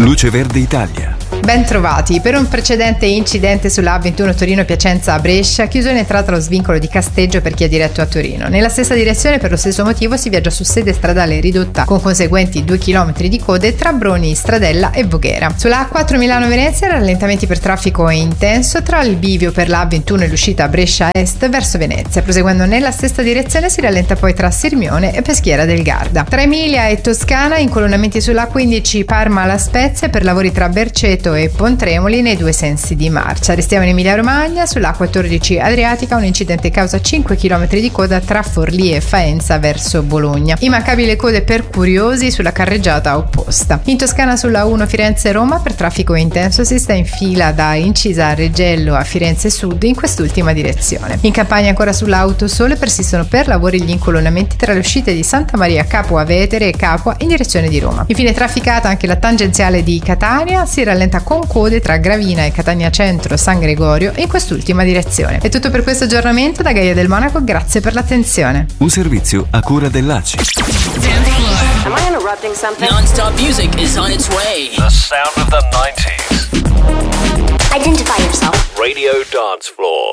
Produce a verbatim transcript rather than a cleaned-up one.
Luce Verde Italia. Ben trovati. Per un precedente incidente sulla A ventuno Torino-Piacenza a Brescia, chiuso in entrata lo svincolo di Casteggio per chi è diretto a Torino. Nella stessa direzione, per lo stesso motivo, si viaggia su sede stradale ridotta con conseguenti due chilometri di code tra Broni, Stradella e Voghera. Sulla A quattro Milano-Venezia, rallentamenti per traffico intenso tra il bivio per la A ventuno e l'uscita Brescia Est verso Venezia. Proseguendo nella stessa direzione si rallenta poi tra Sirmione e Peschiera del Garda. Tra Emilia e Toscana, incolonnamenti sulla A quindici Parma-La Spezia per lavori tra Berceto e Pontremoli nei due sensi di marcia. Restiamo in Emilia Romagna, sulla A quattordici Adriatica un incidente causa cinque chilometri di coda tra Forlì e Faenza verso Bologna. Immancabili code per curiosi sulla carreggiata opposta. In Toscana sulla A uno Firenze-Roma per traffico intenso si sta in fila da Incisa a Reggello a Firenze Sud in quest'ultima direzione. In Campania ancora sulla Autosole persistono per lavori gli incolonnamenti tra le uscite di Santa Maria Capua Vetere e Capua in direzione di Roma. Infine trafficata anche la tangenziale di Catania, si rallenta con code tra Gravina e Catania Centro San Gregorio in quest'ultima direzione. È tutto per questo aggiornamento da Gaia del Monaco, grazie per l'attenzione. Un servizio a cura dell'A C I. Am I interrupting something? Non-stop music is on its way. The sound of the nineties. Identify yourself. Radio Dance Floor.